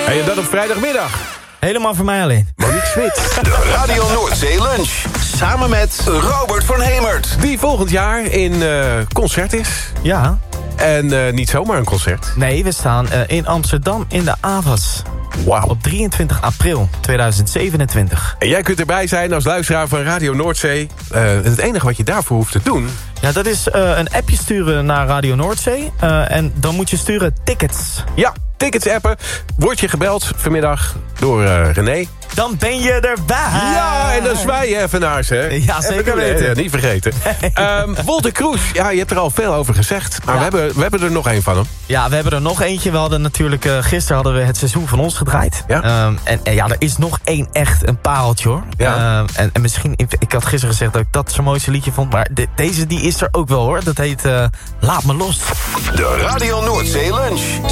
En dat op vrijdagmiddag. Helemaal voor mij alleen. Monique Smit. De Radio Noordzee Lunch. Samen met Robert van Hemert. Die volgend jaar in concert is. Ja. En niet zomaar een concert. Nee, we staan in Amsterdam in de AVAS. Wauw. Op 23 april 2027. En jij kunt erbij zijn als luisteraar van Radio Noordzee. Het enige wat je daarvoor hoeft te doen... Ja, dat is een appje sturen naar Radio Noordzee. En dan moet je sturen tickets. Ja, tickets appen. Word je gebeld vanmiddag door René. Dan ben je erbij. Ja, en dan zwaai je even naar ze. Hè? Ja, zeker weten. Ja, niet vergeten. Wolter Kroes, ja, je hebt er al veel over gezegd. Maar Ja. we hebben er nog één van hem. Ja, we hebben er nog eentje. We hadden natuurlijk, gisteren hadden we het seizoen van ons gedraaid. Ja. En ja, er is nog één echt een pareltje hoor. Ja. En misschien, ik had gisteren gezegd dat ik dat zijn mooiste liedje vond. Maar deze die is er ook wel hoor. Dat heet Laat me los. De Radio Noordzee Lunch.